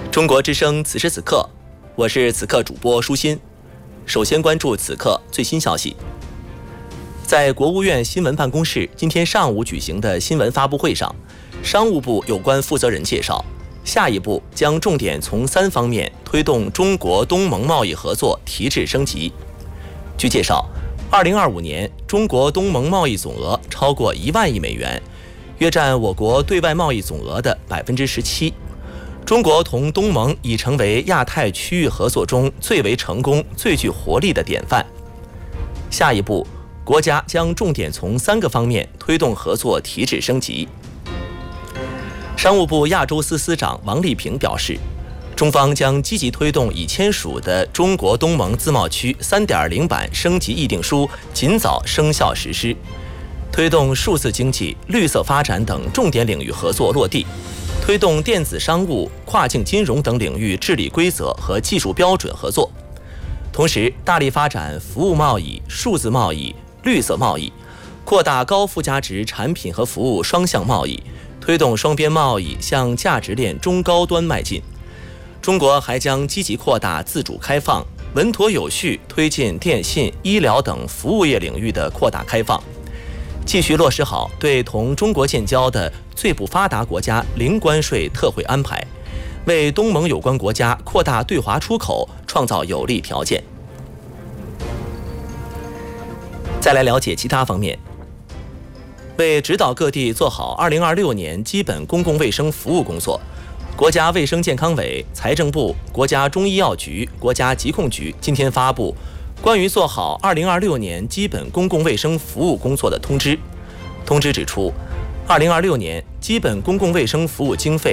中国之声此时此刻，我是此刻主播舒心。首先关注此刻最新消息。在国务院新闻办公室今天上午举行的新闻发布会上，商务部有关负责人介绍，下一步将重点从3方面推动中国东盟贸易合作提质升级。据介绍，2025年中国东盟贸易总额超过1万亿美元，约占我国对外贸易总额的17%。中国同东盟已成为亚太区域合作中最为成功、最具活力的典范。下一步，国家将重点从3个方面推动合作提质升级。商务部亚洲司司长王立平表示，中方将积极推动已签署的中国东盟自贸区3.0版升级议定书尽早生效实施，推动数字经济、绿色发展等重点领域合作落地，推动电子商务、跨境金融等领域治理规则和技术标准合作，同时大力发展服务贸易、数字贸易、绿色贸易，扩大高附加值产品和服务双向贸易，推动双边贸易向价值链中高端迈进。中国还将积极扩大自主开放，稳妥有序推进电信、医疗等服务业领域的扩大开放，继续落实好对同中国建交的最不发达国家零关税特惠安排，为东盟有关国家扩大对华出口创造有利条件。再来了解其他方面。为指导各地做好2026年基本公共卫生服务工作，国家卫生健康委、财政部、国家中医药局、国家疾控局今天发布关于做好2026年基本公共卫生服务工作的通知。通知指出，2026年基本公共卫生服务经费